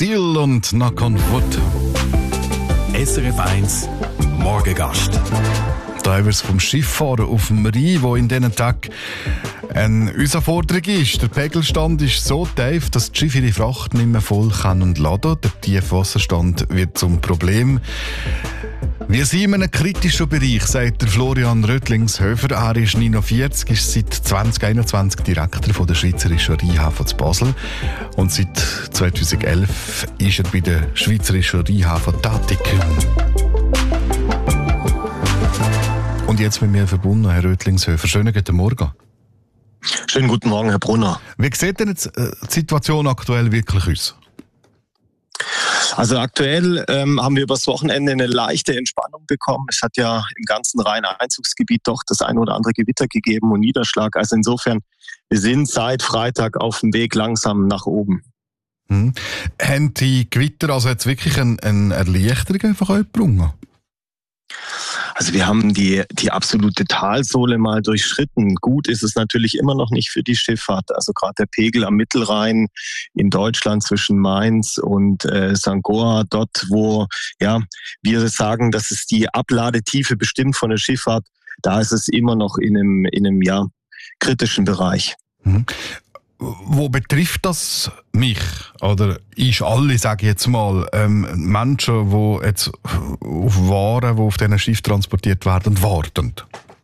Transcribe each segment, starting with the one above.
Seal und Knock on Wood. SRF 1 Morgengast. Da haben wir es vom Schifffahren auf dem Rhein, wo in diesen Tagen eine Herausforderung ist. Der Pegelstand ist so tief, dass die Schiffe ihre Fracht nicht mehr voll kann und laden. Der Tiefwasserstand wird zum Problem. Wir sind in einem kritischen Bereich, sagt der Florian Röttlingshöfer. Er ist 49, ist seit 2021 Direktor von der Schweizerischen Rheinhafen zu Basel. Und seit 2011 ist er bei der Schweizerischen Rheinhafen tätig. Und jetzt mit mir verbunden, Herr Röttlingshöfer. Schönen guten Morgen. Schönen guten Morgen, Herr Brunner. Wie sieht denn jetzt die Situation aktuell wirklich aus? Also aktuell haben wir übers Wochenende eine leichte Entspannung bekommen. Es hat ja im ganzen Rhein-Einzugsgebiet doch das ein oder andere Gewitter gegeben und Niederschlag. Also insofern, wir sind seit Freitag auf dem Weg langsam nach oben. Haben die Gewitter also jetzt wirklich eine Erleichterung einfach gebrungen? Also wir haben die absolute Talsohle mal durchschritten. Gut ist es natürlich immer noch nicht für die Schifffahrt. Also gerade der Pegel am Mittelrhein in Deutschland zwischen Mainz und St. Goar, dort wo wir sagen, das ist die Abladetiefe bestimmt von der Schifffahrt, da ist es immer noch in einem kritischen Bereich. Wo betrifft das mich? Oder ist alle, sage ich jetzt mal, Menschen, die jetzt auf Waren, die auf diesen Schiff transportiert werden, warten?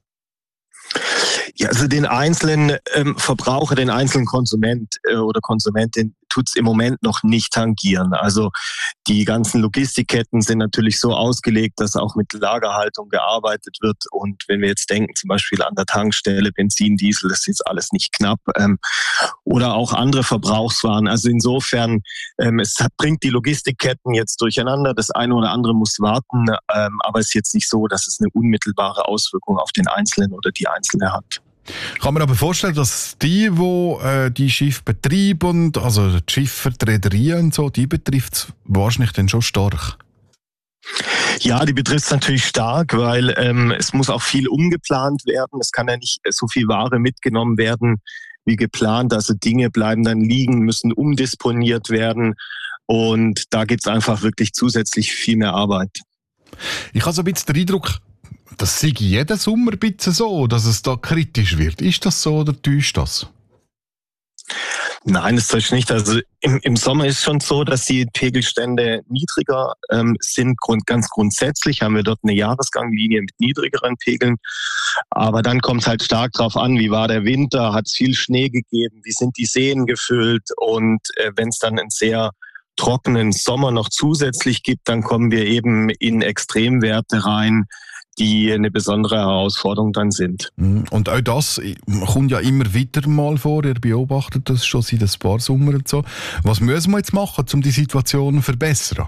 Ja, also den einzelnen Verbraucher, den einzelnen Konsument oder Konsumentin tut es im Moment noch nicht tangieren. Also die ganzen Logistikketten sind natürlich so ausgelegt, dass auch mit Lagerhaltung gearbeitet wird. Und wenn wir jetzt denken, zum Beispiel an der Tankstelle, Benzin, Diesel, das ist jetzt alles nicht knapp. Oder auch andere Verbrauchswaren. Also insofern, es bringt die Logistikketten jetzt durcheinander. Das eine oder andere muss warten. Aber es ist jetzt nicht so, dass es eine unmittelbare Auswirkung auf den Einzelnen oder die Einzelne hat. Kann man aber vorstellen, dass die Schiffe betreiben, also die Schiffer, die Reedereien und so, die betrifft es wahrscheinlich dann schon stark? Ja, die betrifft es natürlich stark, weil es muss auch viel umgeplant werden. Es kann ja nicht so viel Ware mitgenommen werden wie geplant. Also Dinge bleiben dann liegen, müssen umdisponiert werden. Und da gibt es einfach wirklich zusätzlich viel mehr Arbeit. Ich habe so ein bisschen den Eindruck, das sei jeden Sommer ein bisschen so, dass es da kritisch wird. Ist das so oder täuscht das? Nein, das täuscht nicht. Also im Sommer ist schon so, dass die Pegelstände niedriger sind. Ganz grundsätzlich haben wir dort eine Jahresganglinie mit niedrigeren Pegeln. Aber dann kommt es halt stark drauf an, wie war der Winter, hat es viel Schnee gegeben, wie sind die Seen gefüllt. Und wenn es dann einen sehr trockenen Sommer noch zusätzlich gibt, dann kommen wir eben in Extremwerte rein, die eine besondere Herausforderung dann sind. Und auch das kommt ja immer wieder mal vor. Ihr beobachtet das schon seit ein paar Sommern und so. Was müssen wir jetzt machen, um die Situation zu verbessern?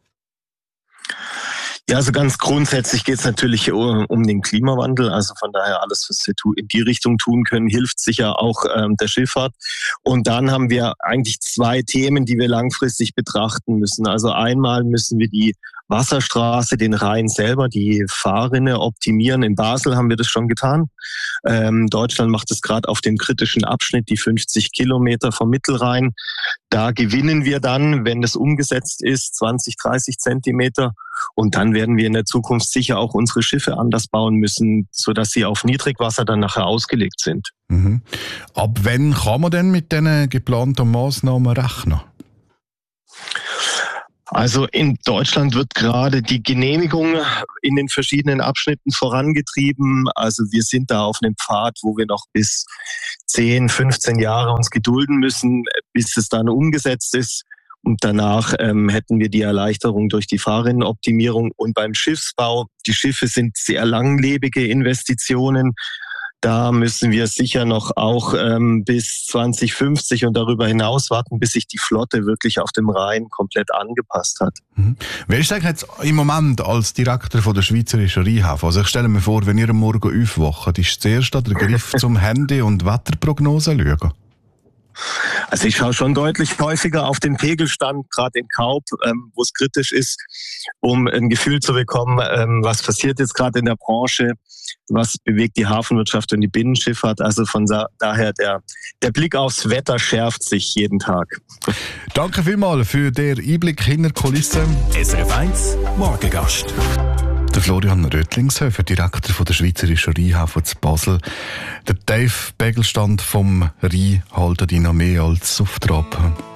Ja, also ganz grundsätzlich geht es natürlich um den Klimawandel. Also von daher alles, was wir in die Richtung tun können, hilft sicher auch der Schifffahrt. Und dann haben wir eigentlich zwei Themen, die wir langfristig betrachten müssen. Also einmal müssen wir die Wasserstraße, den Rhein selber, die Fahrrinne optimieren. In Basel haben wir das schon getan. Deutschland macht es gerade auf dem kritischen Abschnitt, die 50 Kilometer vom Mittelrhein. Da gewinnen wir dann, wenn das umgesetzt ist, 20, 30 Zentimeter. Und dann werden wir in der Zukunft sicher auch unsere Schiffe anders bauen müssen, sodass sie auf Niedrigwasser dann nachher ausgelegt sind. Ab wann kann man denn mit diesen geplanten Massnahmen rechnen? Also in Deutschland wird gerade die Genehmigung in den verschiedenen Abschnitten vorangetrieben. Also wir sind da auf einem Pfad, wo wir noch bis 10, 15 Jahre uns gedulden müssen, bis es dann umgesetzt ist. Und danach hätten wir die Erleichterung durch die Fahrrinnenoptimierung. Und beim Schiffsbau, die Schiffe sind sehr langlebige Investitionen. Da müssen wir sicher noch auch bis 2050 und darüber hinaus warten, bis sich die Flotte wirklich auf dem Rhein komplett angepasst hat. Wer ist eigentlich jetzt im Moment als Direktor von der Schweizerischen Rheinhafen? Also ich stelle mir vor, wenn ihr am Morgen aufwacht, ist zuerst der Griff zum Handy und Wetterprognose schauen? Also ich schaue schon deutlich häufiger auf den Pegelstand, gerade in Kaub, wo es kritisch ist, um ein Gefühl zu bekommen, was passiert jetzt gerade in der Branche, was bewegt die Hafenwirtschaft und die Binnenschifffahrt. Also von daher, der Blick aufs Wetter schärft sich jeden Tag. Danke vielmals für den Einblick hinter die Kulissen. SRF 1 Morgengast. Der Florian Rötlingshöfer, Direktor von der Schweizerischen Rheinhafen zu Basel. Der Dave Begelstand vom Rhein haltet ihn noch mehr als auf Trab.